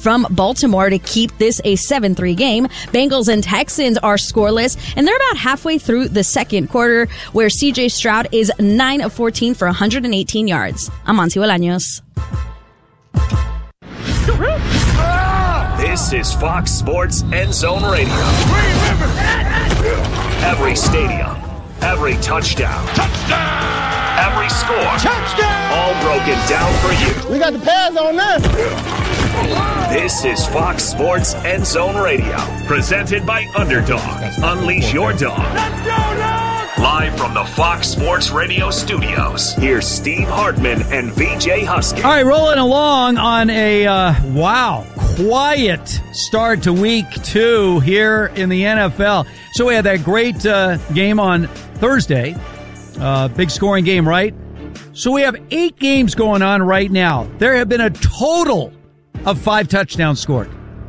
from Baltimore to keep this a 7-3 game. Bengals and Texans are scoreless, and they're about halfway through the second quarter, where C.J. Stroud is 9 of 14 for 118 yards. I'm Monty Bolaños. This is Fox Sports End Zone Radio. Every stadium, every touchdown. Every score. Touchdown! All broken down for you. We got the pads on this. This is Fox Sports End Zone Radio. Presented by Underdog. Unleash your dog. Let's go, dog! Live from the Fox Sports Radio studios. Here's Steve Hartman and VJ Husky. All right, rolling along on a, quiet start to week 2 here in the NFL. So we had that great game on Thursday. Big scoring game, right? So we have 8 games going on right now. There have been a total of 5 touchdowns scored.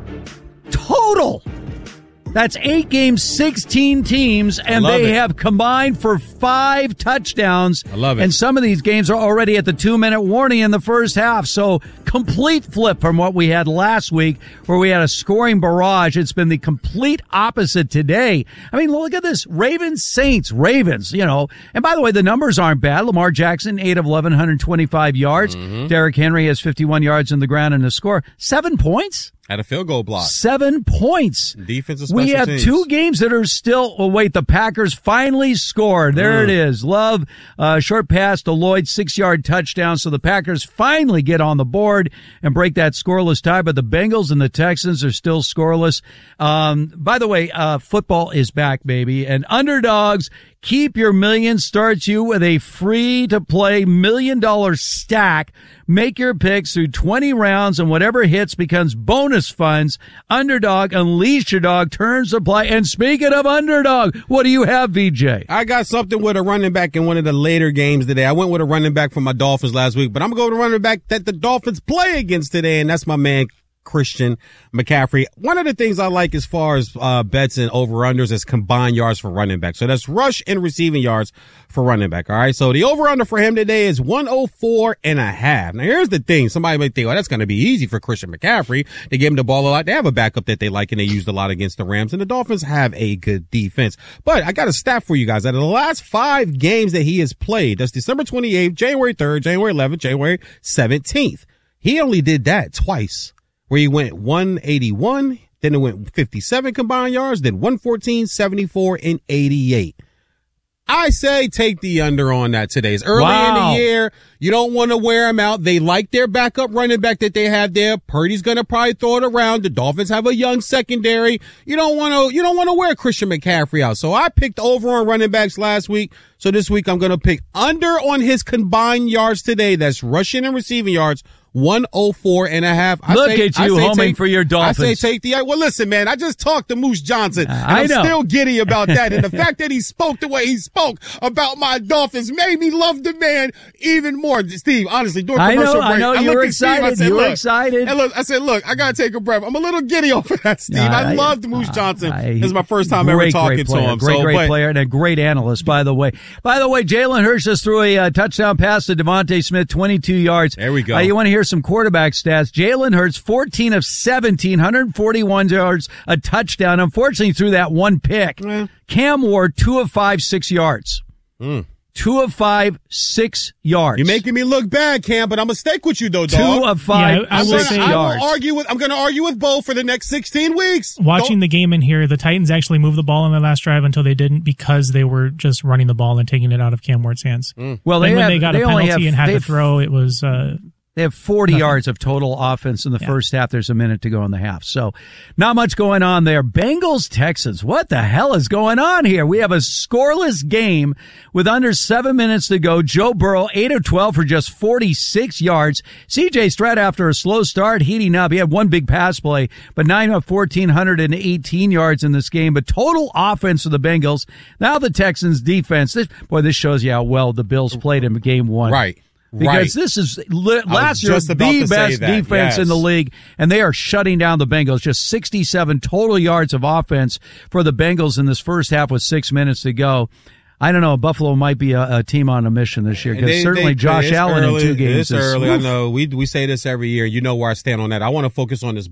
Total. That's 8 games, 16 teams, and they have combined for 5 touchdowns. I love it. And some of these games are already at the 2-minute warning in the first half. So complete flip from what we had last week, where we had a scoring barrage. It's been the complete opposite today. I mean, look at this. Ravens, Saints, Ravens, And by the way, the numbers aren't bad. Lamar Jackson, 8 of 11, 125 yards. Mm-hmm. Derrick Henry has 51 yards in the ground and a score. 7 points? At a field goal block. 7 points. Defense and special We have teams. 2 games that are still, the Packers finally scored. There it is. Love, short pass to Lloyd, 6-yard touchdown. So the Packers finally get on the board and break that scoreless tie, but the Bengals and the Texans are still scoreless. By the way, football is back, baby, and Underdogs Keep Your Million starts you with a free-to-play $1 million stack. Make your picks through 20 rounds, and whatever hits becomes bonus funds. Underdog, unleash your dog, turns the play. And speaking of Underdog, what do you have, VJ? I got something with a running back in one of the later games today. I went with a running back from my Dolphins last week, but I'm going to go with a running back that the Dolphins play against today, and that's my man, Christian McCaffrey. One of the things I like as far as bets and over-unders is combined yards for running back. So that's rush and receiving yards for running back. All right. So the over-under for him today is 104.5. Now here's the thing. Somebody might think, that's going to be easy for Christian McCaffrey. They give him the ball a lot. They have a backup that they like and they used a lot against the Rams, and the Dolphins have a good defense. But I got a stat for you guys. Out of the last 5 games that he has played, that's December 28th, January 3rd, January 11th, January 17th. He only did that twice, where he went 181, then it went 57 combined yards, then 114, 74, and 88. I say take the under on that today. It's early in the year. You don't want to wear them out. They like their backup running back that they have there. Purdy's going to probably throw it around. The Dolphins have a young secondary. You don't want to wear Christian McCaffrey out. So I picked over on running backs last week. So this week I'm going to pick under on his combined yards today. That's rushing and receiving yards. 104.5. Look at you homing for your Dolphins. I say take the. Well, listen, man. I just talked to Moose Johnson, and I'm still giddy about that. And the fact that he spoke the way he spoke about my Dolphins made me love the man even more. Steve, honestly, during commercial break, I know you were excited. Steve, you were excited. And look, I said, I gotta take a breath. I'm a little giddy off of that, Steve. I loved Moose Johnson. This is my first time ever talking to him. Great player and a great analyst, by the way. By the way, Jalen Hurts just threw a touchdown pass to Devontae Smith, 22 yards. There we go. You want to hear some quarterback stats? Jalen Hurts, 14 of 17, 141 yards, a touchdown. Unfortunately, threw that one pick. Cam Ward, 2 of 5, 6 yards. 2 of 5, 6 yards. You're making me look bad, Cam, but I'm going to stick with you, though, dog. 2 of 5, I will 6 say, yards. I'm going to argue with Bo for the next 16 weeks. Watching the game in here, the Titans actually moved the ball on the last drive until they didn't, because they were just running the ball and taking it out of Cam Ward's hands. Well, when they got a penalty and had to throw, it was... They have 40 yards of total offense in the first half. There's a minute to go in the half. So not much going on there. Bengals, Texans. What the hell is going on here? We have a scoreless game with under 7 minutes to go. Joe Burrow, 8 of 12 for just 46 yards. CJ Stroud, after a slow start, heating up. He had one big pass play, but 9 of 1,418 yards in this game. But total offense of the Bengals. Now the Texans defense. This shows you how well the Bills played in game 1. Right. Because this is last year the best defense in the league, and they are shutting down the Bengals. Just 67 total yards of offense for the Bengals in this first half with 6 minutes to go. I don't know. Buffalo might be a team on a mission this year, because certainly Josh Allen in 2 games. It's early. I know. We say this every year. You know where I stand on that. I want to focus on this